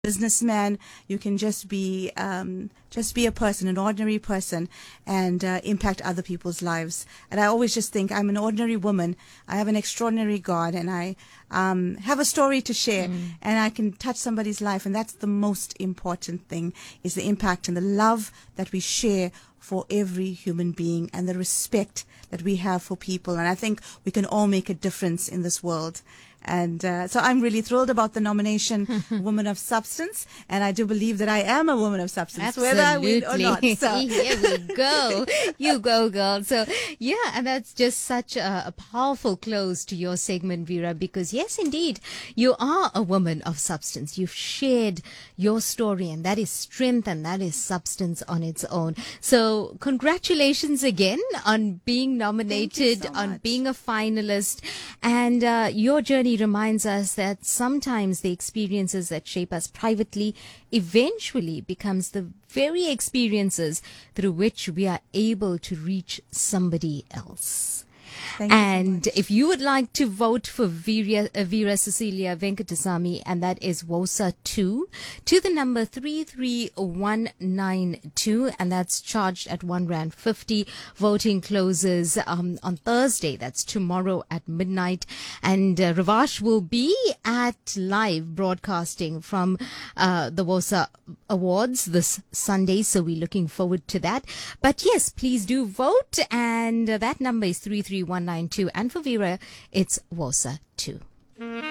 businessman. You can just be a person, an ordinary person, and impact other people's lives. And I always just think I'm an ordinary woman. I have an extraordinary God, and I have a story to share, and I can touch somebody's life. And that's the most important thing, is the impact and the love that we share for every human being, and the respect that we have for people. And I think we can all make a difference in this world. And so I'm really thrilled about the nomination, Woman of Substance. And I do believe that I am a woman of substance, whether I win or not. So. Here we go. You go, girl. So, yeah, and that's just such a powerful close to your segment, Veera, because yes, indeed, you are a woman of substance. You've shared your story, and that is strength, and that is substance on its own. So congratulations again on being nominated, on being a finalist. And your journey reminds us that sometimes the experiences that shape us privately eventually becomes the very experiences through which we are able to reach somebody else. And if you would like to vote for Veera Cecilia Venkatasamy, and that is WOSA 2, to the number 33192, and that's charged at R1.50. Voting closes on Thursday, that's tomorrow at midnight. And Ravash will be at live broadcasting from the WOSA Awards this Sunday, so we're looking forward to that. But yes, please do vote, and that number is 33192, and for Veera, it's WOSA 2.